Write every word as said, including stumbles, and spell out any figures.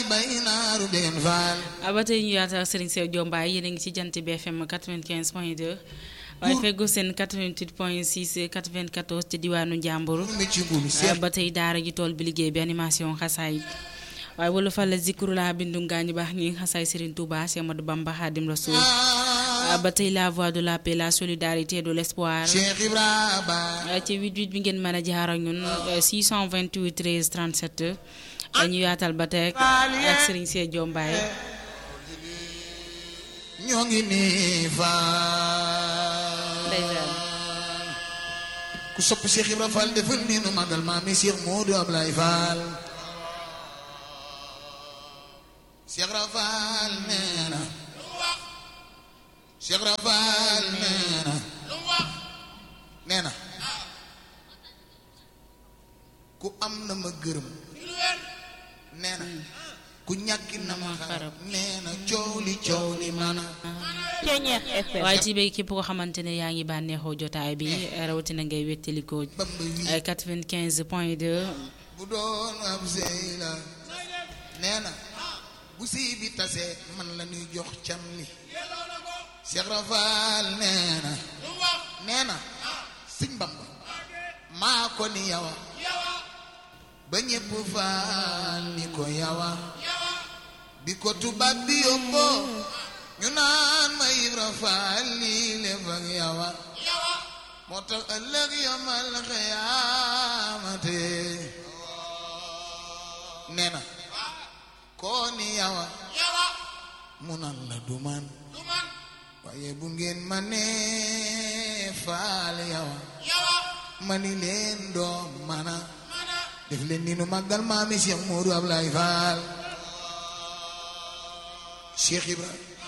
ba tey ñu yaatal Serigne Cheikh Diop Mbaye yéen a ngi ci jant bi F M quatre-vingt-quinze point deux waaye feggu seen quatre-vingt-huit point six quatre-vingt-quatorze ci diwaanu Njàmbur ba tey daara ji tool bi liggéey bi animation xasaay waaye wala fa la zikru la bindu ngaañu baax ñi xasaay Serigne Touba Cheikh Ahmadou Bamba Khadim Rassoul ba tey la voix de la paix la solidarité de l'espoir ci huit-huit bi ngeen mën a jaar ak ñun six cent vingt-huit treize trente-sept ñu yaatal ba tey ak Serigne Cheikh Diop Mbaye ñoo ngi nii fa ndeysaan ku sopp Cheikh Ibra Fall defal ni nu magal maami Cheikh Modou Ablaye Fall Cheikh Ibra Fall nee na Cheikh Ibra Fall nee na nee na ku am na ma gërëm nee na ku ñàkki na ma xarab nee na coow li coow li mana waaye ci béy képp ko xamante ne yaa ngi bànneexoo jotaay bi rawatina ngay wéttalikoo quatre-vingt-quinze point deux bu doon ab sey la nee na bu sii bi tasee man la ñuy jox cam li Cheikh Rafal nee na nee na Sëñ Bamba maa ko ni yawa ba ñépp faal ni ko yawa bi ko tubaab bi yóbboo ñu naan ma Ibra Faal lii lépp ak yawa moo tax ëllëg yomal xiyaamate nee na koo ni yawa mu nan la du man waaye bu ngeen ma nee faal yawa ma ni leen doom mana def leen ni nu màggal maami Cheikh Modou Ablaye Fall Cheikh Ibra